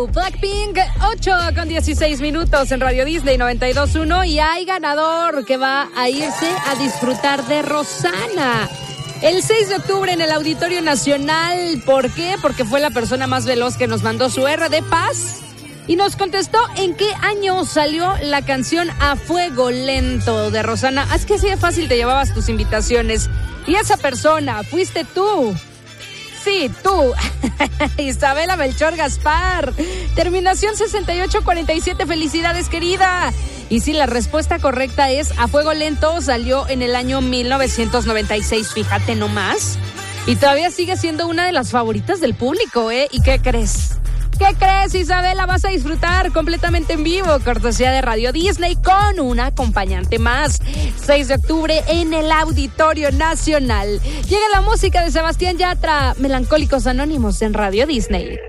Blackpink, 8:16 en Radio Disney 92.1 y hay ganador que va a irse a disfrutar de Rosana. El 6 de octubre en el Auditorio Nacional. ¿Por qué? Porque fue la persona más veloz que nos mandó su RD Paz y nos contestó en qué año salió la canción A Fuego Lento de Rosana. Es que así de fácil te llevabas tus invitaciones. Y esa persona fuiste tú. Sí, tú. Isabela Melchor Gaspar. Terminación 6847. Felicidades, querida. Y sí, la respuesta correcta es A Fuego Lento. Salió en el año 1996. Fíjate nomás. Y todavía sigue siendo una de las favoritas del público, ¿eh? ¿Y qué crees? ¿Qué crees, Isabela? Vas a disfrutar completamente en vivo, cortesía de Radio Disney, con un acompañante más. 6 de octubre en el Auditorio Nacional. Llega la música de Sebastián Yatra, Melancólicos Anónimos en Radio Disney.